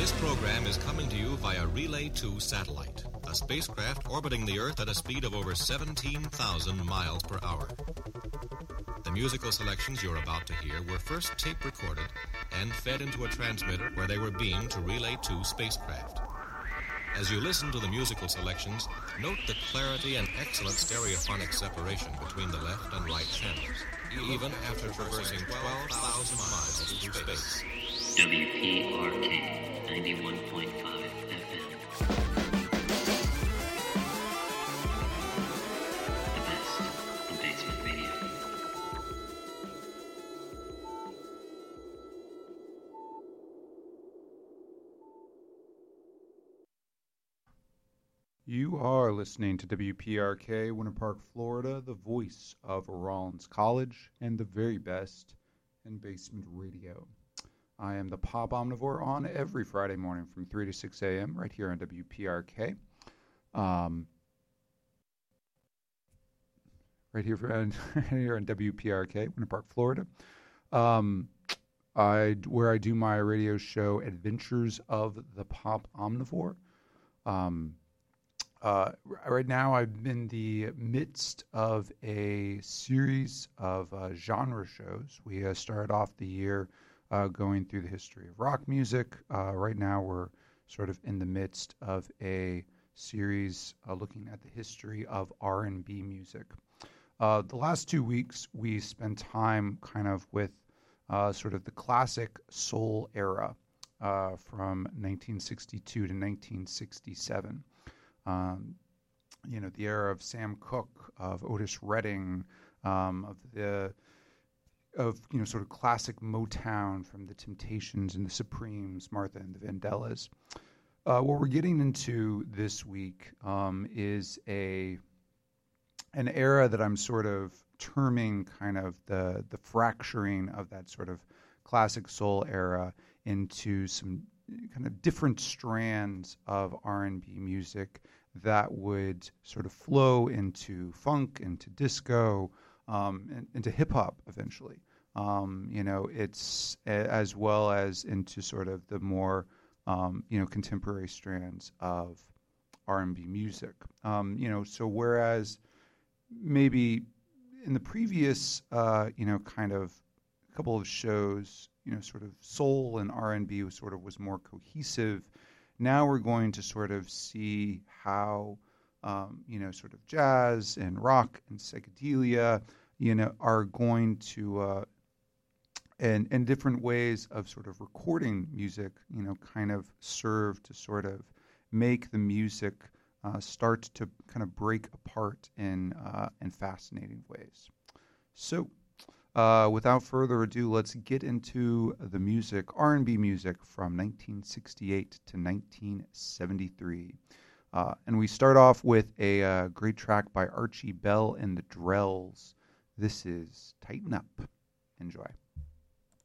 This program is coming to you via Relay 2 satellite, a spacecraft orbiting the Earth at a speed of over 17,000 miles per hour. The musical selections you're about to hear were first tape recorded and fed into a transmitter where they were beamed to Relay 2 spacecraft. As you listen to the musical selections, note the clarity and excellent stereophonic separation between the left and right channels, even after traversing 12,000 miles through space. WPRK 91.5 FM. The best in basement radio. You are listening to WPRK, Winter Park, Florida, the voice of Rollins College and the very best in basement radio. I am the Pop Omnivore on every Friday morning from 3 to 6 a.m. right here on WPRK. Right here on WPRK, Winter Park, Florida. Where I do my radio show, Adventures of the Pop Omnivore. Right now, I'm in the midst of a series of genre shows. We started off the year going through the history of rock music. Right now, we're sort of in the midst of a series looking at the history of R&B music. The last 2 weeks, we spent time kind of with sort of the classic soul era from 1962 to 1967. The era of Sam Cooke, of Otis Redding, sort of classic Motown from the Temptations and the Supremes, Martha and the Vandellas. What we're getting into this week is an era that I'm sort of terming kind of the fracturing of that sort of classic soul era into some kind of different strands of R&B music that would sort of flow into funk, into disco, and into hip hop eventually. It's as well as into sort of the more contemporary strands of R&B music. So whereas maybe in the previous kind of couple of shows, sort of soul and R&B was more cohesive. Now we're going to sort of see how, sort of jazz and rock and psychedelia, are going to, and different ways of sort of recording music, kind of serve to sort of make the music start to kind of break apart in fascinating ways. So, without further ado, let's get into the music, R&B music from 1968 to 1973. And we start off with a great track by Archie Bell and the Drells. This is Tighten Up. Enjoy.